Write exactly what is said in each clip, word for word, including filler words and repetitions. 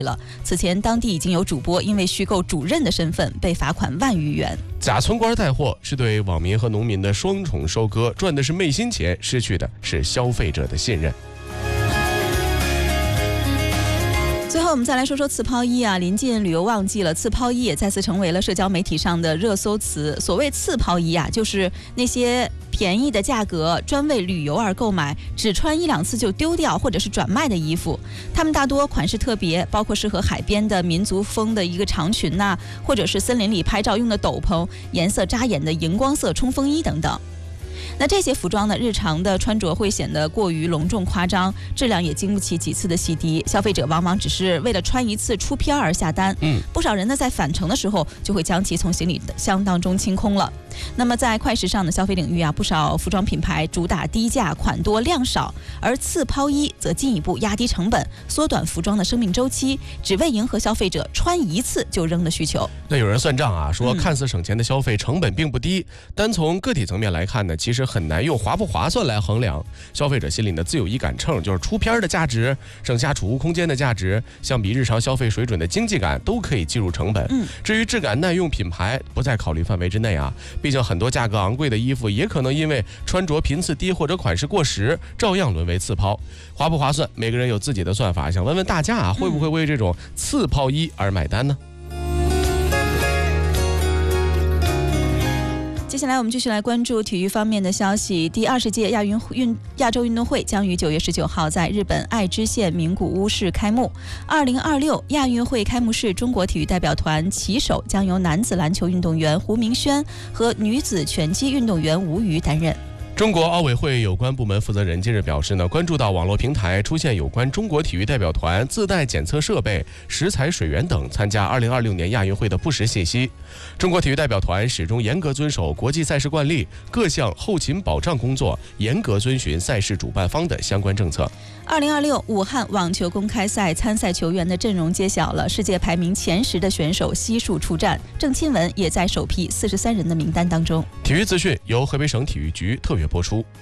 了。此前，当地已经有主播因为虚构主任的身份被罚款万余元。 假存官带货是对网民和农民的双重收割，赚的是昧心钱，失去的是消费者的信任。 最后我们再来说说次抛衣啊，临近旅游旺季了，次抛衣也再次成为了社交媒体上的热搜词。所谓次抛衣啊，就是那些便宜的价格专为旅游而购买，只穿一两次就丢掉或者是转卖的衣服。它们大多款式特别，包括适合海边的民族风的一个长裙呐、啊，或者是森林里拍照用的斗篷，颜色扎眼的荧光色冲锋衣等等。那这些服装呢，日常的穿着会显得过于隆重夸张，质量也经不起几次的洗涤，消费者往往只是为了穿一次出片而下单。 嗯， 不少人呢在返程的时候就会将其从行李箱当中清空了。那么在快时尚的消费领域啊，不少服装品牌主打低价、款多量少，而次抛衣则进一步压低成本，缩短服装的生命周期，只为迎合消费者穿一次就扔的需求。 那有人算账啊，说看似省钱的消费成本并不低，嗯、单从个体层面来看呢，其实很难用划不划算来衡量。消费者心里的自有一杆秤，就是出片的价值、省下储物空间的价值，相比日常消费水准的经济感，都可以计入成本。 嗯， 至于质感耐用品牌，不在考虑范围之内啊。毕竟很多价格昂贵的衣服，也可能因为穿着频次低或者款式过时，照样沦为次抛。划不划算，每个人有自己的算法。想问问大家啊，会不会为这种次抛衣而买单呢？ 接下来我们继续来关注体育方面的消息。第二十届亚运运亚洲运动会将于九月十九号在日本爱知县名古屋市开幕。二零二六亚运会开幕式，中国体育代表团旗手将由男子篮球运动员胡明轩和女子拳击运动员吴瑜担任。 中国奥委会有关部门负责人近日表示呢，关注到网络平台出现有关中国体育代表团自带检测设备、食材、水源等参加二零二六年亚运会的不实信息。中国体育代表团始终严格遵守国际赛事惯例，各项后勤保障工作严格遵循赛事主办方的相关政策。 二零二六武汉网球公开赛参赛球员的阵容揭晓了，世界排名前十的选手悉数出战，郑钦文也在首批四十三人的名单当中。 体育资讯由河北省体育局特约播出。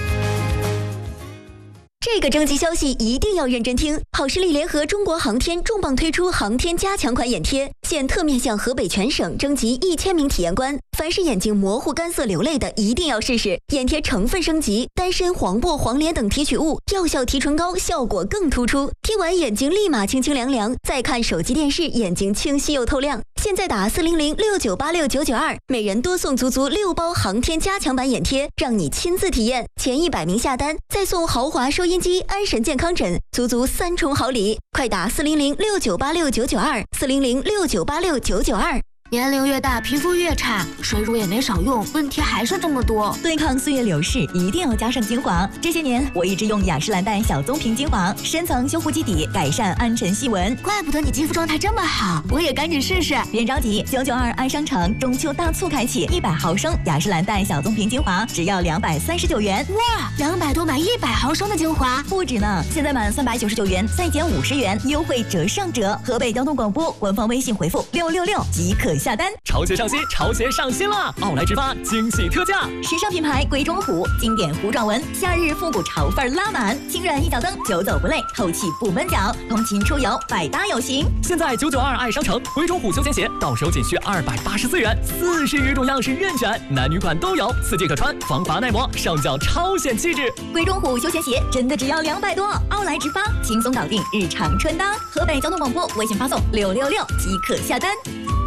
这个征集消息一定要认真听！好视力联合中国航天重磅推出航天加强款眼贴，现特面向河北全省征集一千名体验官，凡是眼睛模糊、干涩、流泪的，一定要试试。眼贴成分升级，丹参、黄柏、黄连等提取物，药效提纯高，效果更突出。贴完眼睛立马清清凉凉，再看手机电视，眼睛清晰又透亮。现在打四零零六九八六九九二，每人多送足足六包航天加强版眼贴，让你亲自体验。前一百名下单，再送豪华收音机、安神健康枕，足足三重好礼！快打四零零六九八六九九二，四零零六九八六九九二。 年龄越大，皮肤越差，水乳也没少用，问题还是这么多。 对抗岁月流逝，一定要加上精华。这些年，我一直用雅诗兰黛小棕瓶精华，深层修护基底，改善暗沉细纹。 怪不得你肌肤状态这么好，我也赶紧试试。 别着急，九九二爱商城中秋大促开启，一百毫升雅诗兰黛小棕瓶精华只要两百三十九元。 哇，两百多买一百毫升的精华， 不止呢！现在满三百九十九元，再减五十元，优惠折上折。河北交通广播官方微信回复六六六即可下单。 潮鞋上新，潮鞋上新了！奥莱直发惊喜特价， 时尚品牌鬼冢虎经典糊状纹，夏日复古潮范拉满，轻软一脚蹬，久走不累，透气不闷脚，通勤出游百搭有型。 现在九九二爱商城鬼冢虎休闲鞋到手仅需二百八十四元，四十余种样式任选，男女款都有，四季可穿，防滑耐磨，上脚超显气质。 鬼冢虎休闲鞋真的只要两百多，奥莱直发轻松搞定日常穿搭。河北交通广播微信发送六六六即可下单。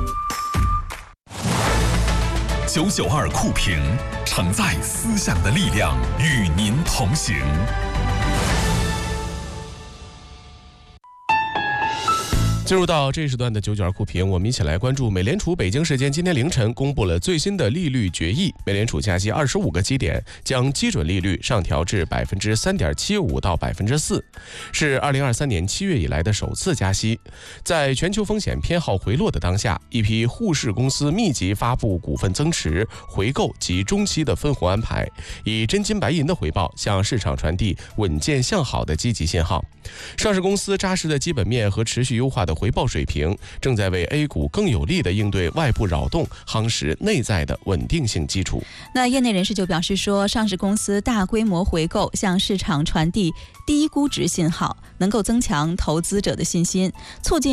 九九二酷评，承载思想的力量，与您同行。 进入到这一时段的九九二酷评，我们一起来关注美联储北京时间今天凌晨公布了最新的利率决议，美联储加息二十五个基点，将基准利率上调至百分之三点七五到百分之四，是二零二三年七月以来的首次加息。在全球风险偏好回落的当下，一批沪市公司密集发布股份增持、回购及中期的分红安排，以真金白银的回报向市场传递稳健向好的积极信号。上市公司扎实的基本面和持续优化的回报水平，正在为 A 股更有力地应对外部扰动夯实内在的稳定性基础。 那业内人士就表示说，上市公司大规模回购向市场传递低估值信号，能够增强投资者的信心，促进